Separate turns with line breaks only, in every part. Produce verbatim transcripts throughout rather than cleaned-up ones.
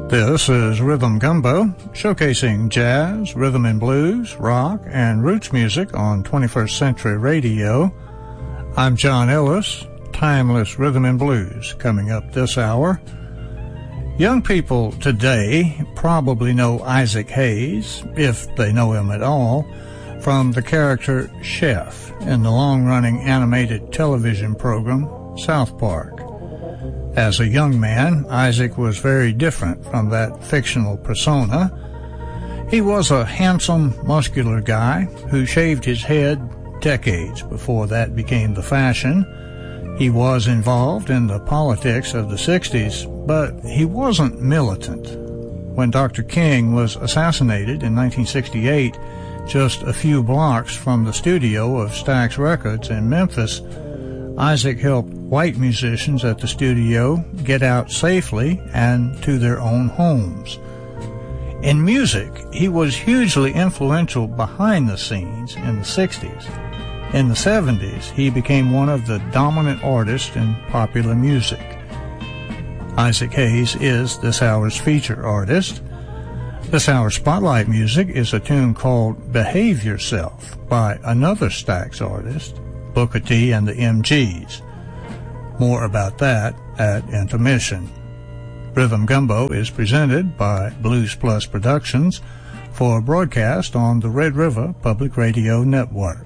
This is Rhythm Gumbo, showcasing jazz, rhythm and blues, rock, and roots music on twenty-first Century Radio. I'm John Ellis, timeless rhythm and blues, coming up this hour. Young people today probably know Isaac Hayes, if they know him at all, from the character Chef in the long-running animated television program South Park. As a young man, Isaac was very different from that fictional persona. He was a handsome, muscular guy who shaved his head decades before that became the fashion. He was involved in the politics of the sixties, but he wasn't militant. When Doctor King was assassinated in nineteen sixty-eight, just a few blocks from the studio of Stax Records in Memphis, Isaac helped white musicians at the studio get out safely and to their own homes. In music, he was hugely influential behind the scenes in the sixties. In the seventies, he became one of the dominant artists in popular music. Isaac Hayes is this hour's feature artist. This hour's spotlight music is a tune called Behave Yourself by another Stax artist, Booker T and the M Gs. More about that at intermission. Rhythm Gumbo is presented by Blues Plus Productions for broadcast on the Red River Public Radio Network.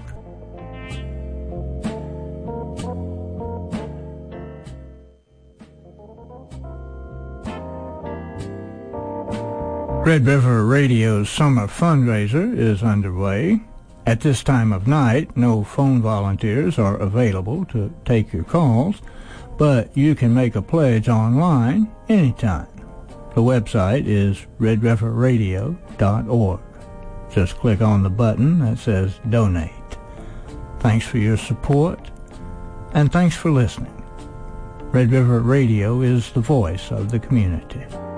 Red River Radio's summer fundraiser is underway. At this time of night, no phone volunteers are available to take your calls, but you can make a pledge online anytime. The website is red river radio dot org. Just click on the button that says Donate. Thanks for your support, and thanks for listening. Red River Radio is the voice of the community.